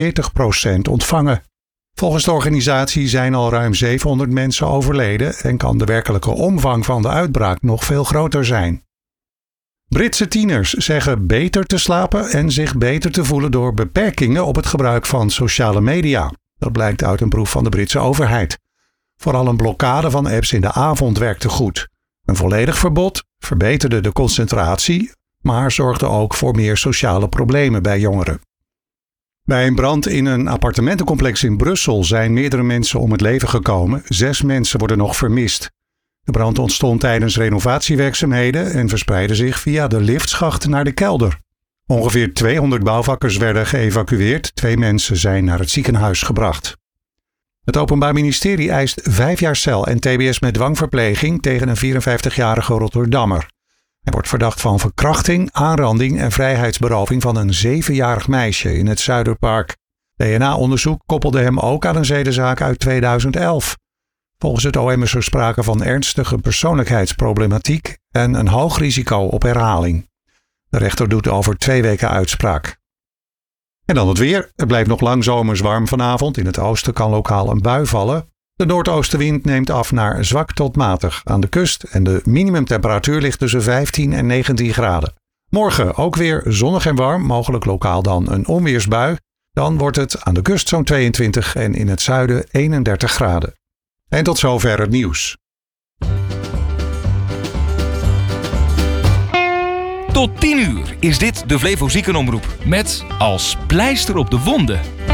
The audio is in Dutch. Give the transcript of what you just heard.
40% ontvangen. Volgens de organisatie zijn al ruim 700 mensen overleden en kan de werkelijke omvang van de uitbraak nog veel groter zijn. Britse tieners zeggen beter te slapen en zich beter te voelen door beperkingen op het gebruik van sociale media. Dat blijkt uit een proef van de Britse overheid. Vooral een blokkade van apps in de avond werkte goed. Een volledig verbod verbeterde de concentratie, maar zorgde ook voor meer sociale problemen bij jongeren. Bij een brand in een appartementencomplex in Brussel zijn meerdere mensen om het leven gekomen. 6 mensen worden nog vermist. De brand ontstond tijdens renovatiewerkzaamheden en verspreidde zich via de liftschacht naar de kelder. Ongeveer 200 bouwvakkers werden geëvacueerd. 2 mensen zijn naar het ziekenhuis gebracht. Het Openbaar Ministerie eist 5 jaar cel en tbs met dwangverpleging tegen een 54-jarige Rotterdammer. Hij wordt verdacht van verkrachting, aanranding en vrijheidsberoving van een 7-jarig meisje in het Zuiderpark. DNA-onderzoek koppelde hem ook aan een zedenzaak uit 2011. Volgens het OM is er sprake van ernstige persoonlijkheidsproblematiek en een hoog risico op herhaling. De rechter doet over 2 weken uitspraak. En dan het weer. Het blijft nog lang zomers warm vanavond. In het oosten kan lokaal een bui vallen. De noordoostenwind neemt af naar zwak tot matig aan de kust en de minimumtemperatuur ligt tussen 15 en 19 graden. Morgen ook weer zonnig en warm, mogelijk lokaal dan een onweersbui. Dan wordt het aan de kust zo'n 22 en in het zuiden 31 graden. En tot zover het nieuws. Tot 10 uur is dit de Flevo Ziekenomroep met als pleister op de wonden